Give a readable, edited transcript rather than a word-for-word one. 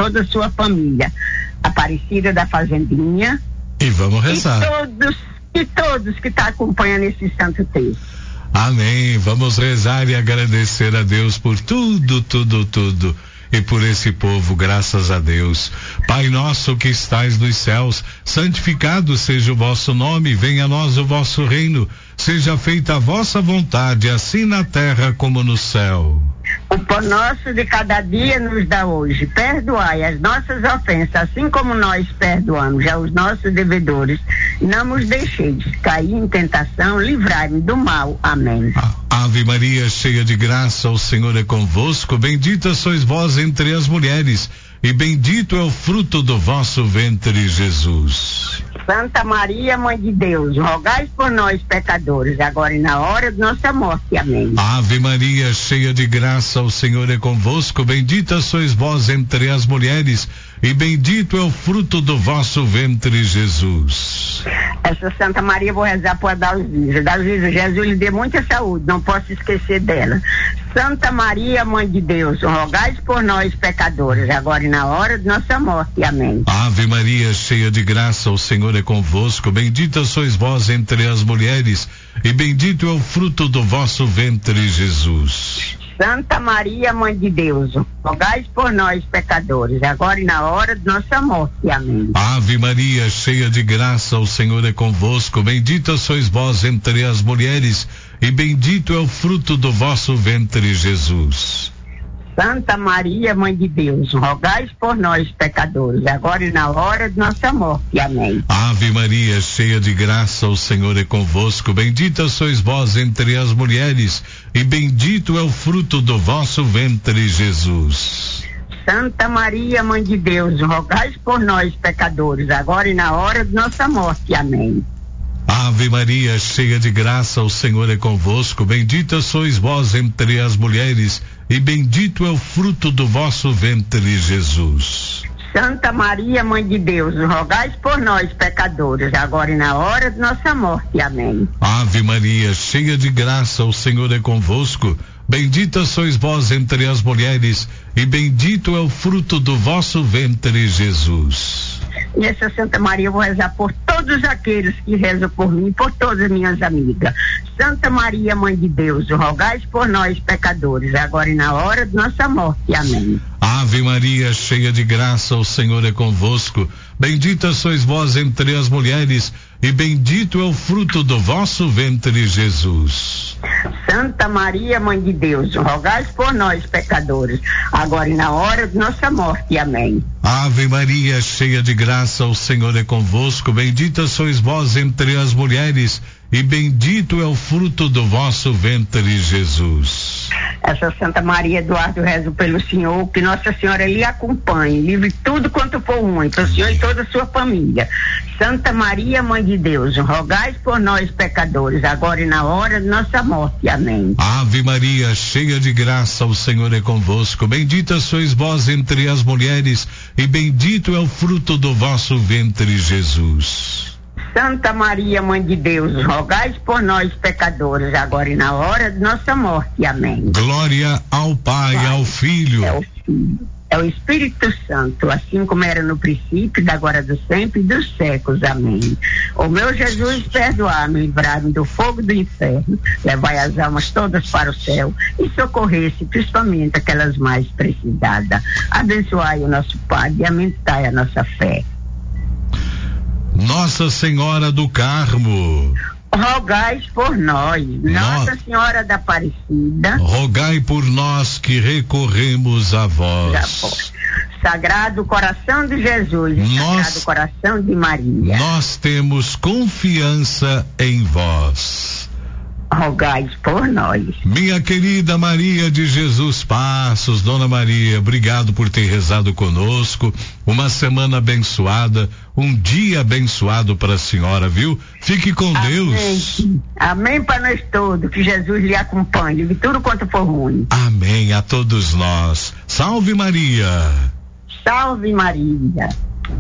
toda a sua família. Aparecida da Fazendinha. E vamos rezar. E todos que estão acompanhando esse santo texto. Amém. Vamos rezar e agradecer a Deus por tudo. E por esse povo, graças a Deus. Pai nosso que estais nos céus, santificado seja o vosso nome, venha a nós o vosso reino, seja feita a vossa vontade, assim na terra como no céu. O pão nosso de cada dia nos dá hoje. Perdoai as nossas ofensas, assim como nós perdoamos aos nossos devedores. Não nos deixeis cair em tentação, livrai-me do mal. Amém. Ave Maria, cheia de graça, o Senhor é convosco. Bendita sois vós entre as mulheres, e bendito é o fruto do vosso ventre, Jesus. Santa Maria, Mãe de Deus, rogai por nós, pecadores, agora e na hora de nossa morte. Amém. Ave Maria, cheia de graça, o Senhor é convosco. Bendita sois vós entre as mulheres, e bendito é o fruto do vosso ventre, Jesus. Essa Santa Maria, vou rezar por Adalgisa. Jesus lhe dê muita saúde, não posso esquecer dela. Santa Maria, Mãe de Deus, rogai por nós, pecadores, agora e na hora de nossa morte. Amém. Ave Maria, cheia de graça, o Senhor é convosco. Bendita sois vós entre as mulheres, e bendito é o fruto do vosso ventre, Jesus. Santa Maria, Mãe de Deus, rogai por nós, pecadores, agora e na hora de nossa morte. Amém. Ave Maria, cheia de graça, o Senhor é convosco. Bendita sois vós entre as mulheres, e bendito é o fruto do vosso ventre, Jesus. Santa Maria, Mãe de Deus, rogai por nós, pecadores, agora e na hora de nossa morte. Amém. Ave Maria, cheia de graça, o Senhor é convosco. Bendita sois vós entre as mulheres, e bendito é o fruto do vosso ventre, Jesus. Santa Maria, Mãe de Deus, rogai por nós, pecadores, agora e na hora de nossa morte. Amém. Ave Maria, cheia de graça, o Senhor é convosco. Bendita sois vós entre as mulheres, e bendito é o fruto do vosso ventre, Jesus. Santa Maria, Mãe de Deus, rogai por nós, pecadores, agora e na hora de nossa morte. Amém. Ave Maria, cheia de graça, o Senhor é convosco. Bendita sois vós entre as mulheres, e bendito é o fruto do vosso ventre, Jesus. E essa Santa Maria eu vou rezar por todos aqueles que rezam por mim e por todas as minhas amigas. Santa Maria, Mãe de Deus, rogai por nós, pecadores, agora e na hora de nossa morte. Amém. Ave Maria, cheia de graça, o Senhor é convosco. Bendita sois vós entre as mulheres, e bendito é o fruto do vosso ventre, Jesus. Santa Maria, Mãe de Deus, rogai por nós, pecadores, agora e na hora de nossa morte. Amém. Ave Maria, cheia de graça, o Senhor é convosco. Bendita sois vós entre as mulheres, e bendito é o fruto do vosso ventre, Jesus. Essa Santa Maria, Eduardo, rezo pelo Senhor, que Nossa Senhora lhe acompanhe, livre tudo quanto for ruim, para o Senhor e toda a sua família. Santa Maria, Mãe de Deus, rogai por nós, pecadores, agora e na hora de nossa morte. Amém. Ave Maria, cheia de graça, o Senhor é convosco. Bendita sois vós entre as mulheres, e bendito é o fruto do vosso ventre, Jesus. Santa Maria, Mãe de Deus, rogai por nós, pecadores, agora e na hora de nossa morte. Amém. Glória ao Pai, ao Filho. É o Filho. É o Espírito Santo, assim como era no princípio, da agora do sempre e dos séculos. Amém. O meu Jesus, perdoar-me, livrar-me do fogo do inferno, levai as almas todas para o céu e socorrer-se, principalmente aquelas mais precisadas. Abençoai o nosso Pai e aumentai a nossa fé. Nossa Senhora do Carmo, rogais por nós. Nossa Senhora da Aparecida, rogai por nós que recorremos a vós. Sagrado Coração de Jesus e Sagrado Coração de Maria, nós temos confiança em vós. Rogais por nós. Minha querida Maria de Jesus Passos, Dona Maria, obrigado por ter rezado conosco. Uma semana abençoada, um dia abençoado para a senhora, viu? Fique com Deus. Amém para nós todos, que Jesus lhe acompanhe, de tudo quanto for ruim. Amém a todos nós. Salve Maria. Salve Maria.